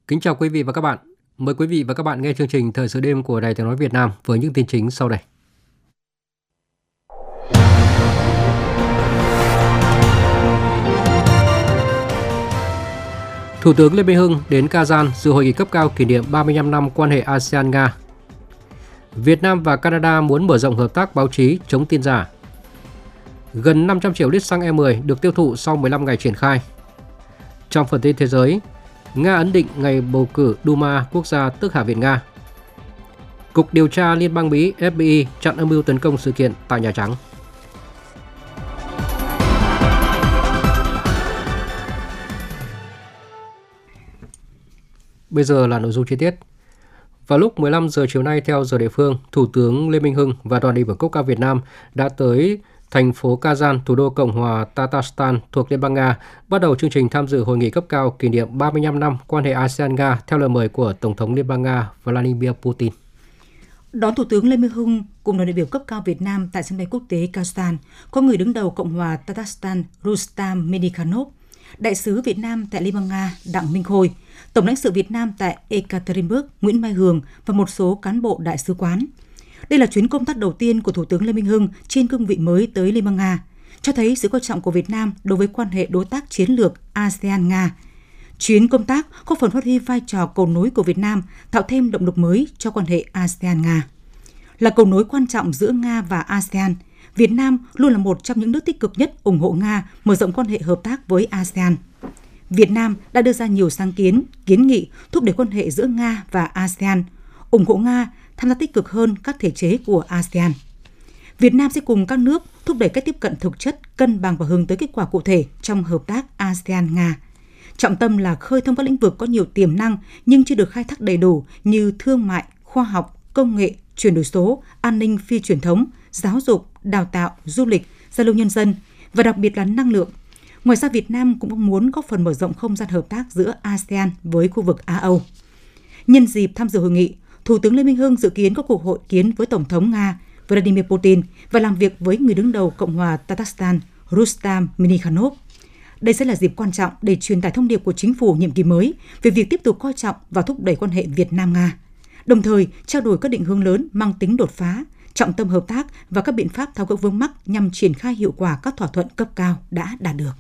Kính chào quý vị và các bạn. Mời quý vị và các bạn nghe chương trình Thời sự đêm của Đài Tiếng nói Việt Nam với những tin chính sau đây. Thủ tướng Lê Minh Hưng đến Kazan dự hội nghị cấp cao kỷ niệm 35 năm quan hệ ASEAN-Nga. Việt Nam và Canada muốn mở rộng hợp tác báo chí chống tin giả. Gần 500 triệu lít xăng E10 được tiêu thụ sau 15 ngày triển khai. Trong phần tin thế giới, Nga ấn định ngày bầu cử Duma quốc gia tức Hạ viện Nga. Cục điều tra Liên bang Mỹ FBI chặn âm mưu tấn công sự kiện tại Nhà Trắng. Bây giờ là nội dung chi tiết. Vào lúc 15 giờ chiều nay theo giờ địa phương, Thủ tướng Lê Minh Hưng và đoàn đại biểu cấp cao Việt Nam đã tới thành phố Kazan, thủ đô Cộng hòa Tatarstan thuộc Liên bang Nga, bắt đầu chương trình tham dự hội nghị cấp cao kỷ niệm 35 năm quan hệ ASEAN-Nga theo lời mời của Tổng thống Liên bang Nga Vladimir Putin. Đón Thủ tướng Lê Minh Hưng cùng đoàn đại biểu cấp cao Việt Nam tại sân bay quốc tế Kazan có người đứng đầu Cộng hòa Tatarstan Rustam Minikhanov, đại sứ Việt Nam tại Liên bang Nga Đặng Minh Khôi, Tổng lãnh sự Việt Nam tại Ekaterinburg Nguyễn Mai Hường và một số cán bộ đại sứ quán. Đây là chuyến công tác đầu tiên của Thủ tướng Lê Minh Hưng trên cương vị mới tới Liên bang Nga, cho thấy sự coi trọng của Việt Nam đối với quan hệ đối tác chiến lược ASEAN-Nga. Chuyến công tác góp phần phát huy vai trò cầu nối của Việt Nam, tạo thêm động lực mới cho quan hệ ASEAN-Nga. Là cầu nối quan trọng giữa Nga và ASEAN, Việt Nam luôn là một trong những nước tích cực nhất ủng hộ Nga mở rộng quan hệ hợp tác với ASEAN. Việt Nam đã đưa ra nhiều sáng kiến, kiến nghị thúc đẩy quan hệ giữa Nga và ASEAN, ủng hộ Nga tham gia tích cực hơn các thể chế của ASEAN. Việt Nam sẽ cùng các nước thúc đẩy cách tiếp cận thực chất, cân bằng và hướng tới kết quả cụ thể trong hợp tác ASEAN-Nga. Trọng tâm là khơi thông các lĩnh vực có nhiều tiềm năng nhưng chưa được khai thác đầy đủ như thương mại, khoa học, công nghệ, chuyển đổi số, an ninh phi truyền thống, giáo dục, đào tạo, du lịch, giao lưu nhân dân và đặc biệt là năng lượng. Ngoài ra, Việt Nam cũng mong muốn góp phần mở rộng không gian hợp tác giữa ASEAN với khu vực Á-Âu. Nhân dịp tham dự hội nghị, Thủ tướng Lê Minh Hưng dự kiến có cuộc hội kiến với Tổng thống Nga Vladimir Putin và làm việc với người đứng đầu Cộng hòa Tatarstan Rustam Minikhanov. Đây sẽ là dịp quan trọng để truyền tải thông điệp của chính phủ nhiệm kỳ mới về việc tiếp tục coi trọng và thúc đẩy quan hệ Việt Nam-Nga, đồng thời trao đổi các định hướng lớn mang tính đột phá, trọng tâm hợp tác và các biện pháp tháo gỡ vướng mắc nhằm triển khai hiệu quả các thỏa thuận cấp cao đã đạt được.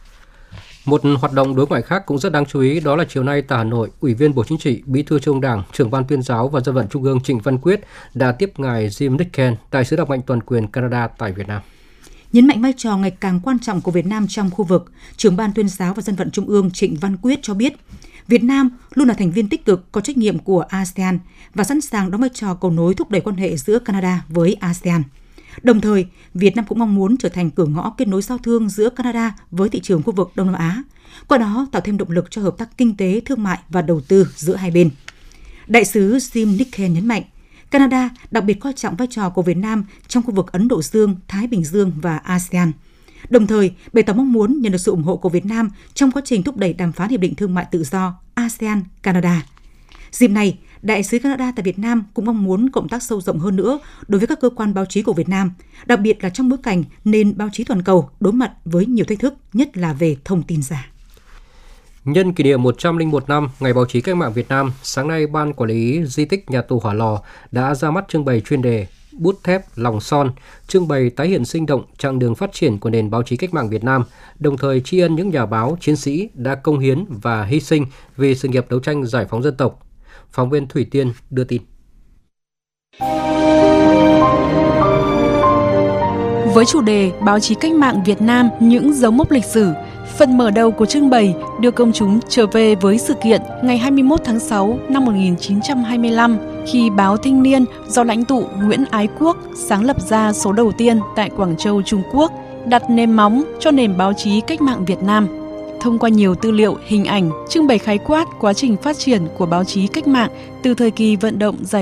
Một hoạt động đối ngoại khác cũng rất đáng chú ý đó là chiều nay tại Hà Nội, Ủy viên Bộ Chính trị, Bí thư Trung ương Đảng, Trưởng ban Tuyên giáo và Dân vận Trung ương Trịnh Văn Quyết đã tiếp ngài Jim Nicken, đại sứ đặc mệnh toàn quyền Canada tại Việt Nam. Nhấn mạnh vai trò ngày càng quan trọng của Việt Nam trong khu vực, Trưởng ban Tuyên giáo và Dân vận Trung ương Trịnh Văn Quyết cho biết, Việt Nam luôn là thành viên tích cực có trách nhiệm của ASEAN và sẵn sàng đóng vai trò cầu nối thúc đẩy quan hệ giữa Canada với ASEAN. Đồng thời, Việt Nam cũng mong muốn trở thành cửa ngõ kết nối giao thương giữa Canada với thị trường khu vực Đông Nam Á, qua đó tạo thêm động lực cho hợp tác kinh tế, thương mại và đầu tư giữa hai bên. Đại sứ Jim Nicken nhấn mạnh, Canada đặc biệt coi trọng vai trò của Việt Nam trong khu vực Ấn Độ Dương, Thái Bình Dương và ASEAN. Đồng thời, bày tỏ mong muốn nhận được sự ủng hộ của Việt Nam trong quá trình thúc đẩy đàm phán Hiệp định Thương mại Tự do ASEAN-Canada. Dịp này, Đại sứ Canada tại Việt Nam cũng mong muốn cộng tác sâu rộng hơn nữa đối với các cơ quan báo chí của Việt Nam, đặc biệt là trong bối cảnh nền báo chí toàn cầu đối mặt với nhiều thách thức, nhất là về thông tin giả. Nhân kỷ niệm 101 năm Ngày Báo chí Cách mạng Việt Nam, sáng nay Ban Quản lý Di tích Nhà tù Hỏa Lò đã ra mắt trưng bày chuyên đề Bút thép lòng son, trưng bày tái hiện sinh động chặng đường phát triển của nền báo chí cách mạng Việt Nam, đồng thời tri ân những nhà báo, chiến sĩ đã công hiến và hy sinh vì sự nghiệp đấu tranh giải phóng dân tộc. Phóng viên Thủy Tiên đưa tin. Với chủ đề Báo chí cách mạng Việt Nam những dấu mốc lịch sử, phần mở đầu của trưng bày đưa công chúng trở về với sự kiện ngày 21 tháng 6 năm 1925 khi báo Thanh niên do lãnh tụ Nguyễn Ái Quốc sáng lập ra số đầu tiên tại Quảng Châu, Trung Quốc, đặt nền móng cho nền báo chí cách mạng Việt Nam. Thông qua nhiều tư liệu, hình ảnh, trưng bày khái quát quá trình phát triển của báo chí cách mạng từ thời kỳ vận động giải